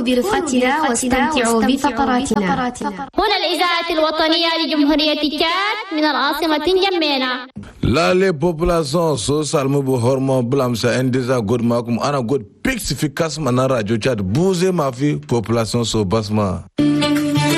برفقتنا واستمتعوا بفقراتنا. هنا الإذاعة الوطنية لجمهورية تشاد من العاصمة جمينة. لا لي population social mubu hormo blam sa endeza god makum ana god pix fi kasma na radio Tchad bouger ma fi population so basma.